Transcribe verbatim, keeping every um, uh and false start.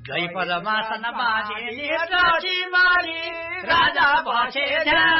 जय पदमासन बाजे नेत्र चिमारी राजा बसे ध्यान